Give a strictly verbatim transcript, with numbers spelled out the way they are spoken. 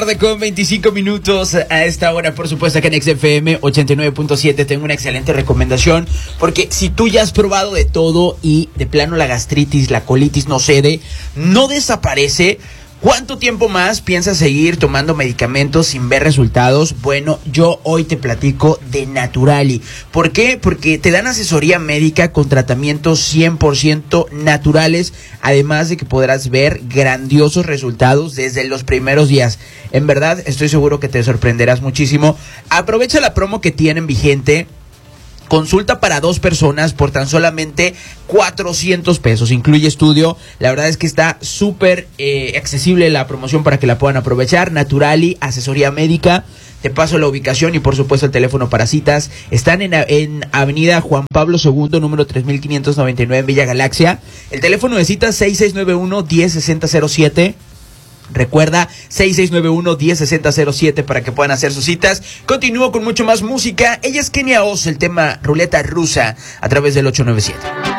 Tarde con veinticinco minutos a esta hora, por supuesto que en X F M ochenta y nueve punto siete tengo una excelente recomendación, porque si tú ya has probado de todo y de plano la gastritis, la colitis no cede, no desaparece, ¿cuánto tiempo más piensas seguir tomando medicamentos sin ver resultados? Bueno, yo hoy te platico de Naturali. ¿Por qué? Porque te dan asesoría médica con tratamientos cien por ciento naturales, además de que podrás ver grandiosos resultados desde los primeros días. En verdad, estoy seguro que te sorprenderás muchísimo. Aprovecha la promo que tienen vigente. Consulta para dos personas por tan solamente cuatrocientos pesos. Incluye estudio. La verdad es que está súper eh, accesible la promoción para que la puedan aprovechar. Naturali, asesoría médica. Te paso la ubicación y por supuesto el teléfono para citas. Están en, en Avenida Juan Pablo segundo, número tres mil quinientos noventa y nueve en Villa Galaxia. El teléfono de citas seis seis nueve uno, uno cero seis cero cero siete. Recuerda, seis seis nueve uno, uno cero seis cero cero siete para que puedan hacer sus citas. Continúo con mucho más música. Ella es Kenia Oz, el tema Ruleta Rusa a través del ocho nueve siete.